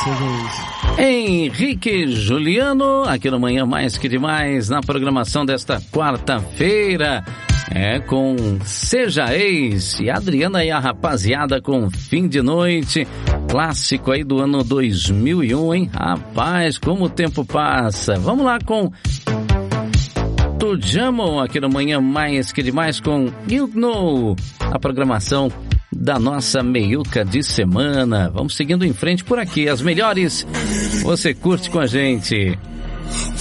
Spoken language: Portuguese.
Seja isso. Henrique Juliano, aqui no Manhã Mais Que Demais, na programação desta quarta-feira, com Seja Ex, e a Adriana e a rapaziada com Fim de Noite, clássico aí do ano 2001, hein? Rapaz, como o tempo passa. Vamos lá com Tujamo, aqui no Manhã Mais Que Demais com You Know, a programação da nossa meiuca de semana. Vamos seguindo em frente por aqui, as melhores você curte com a gente.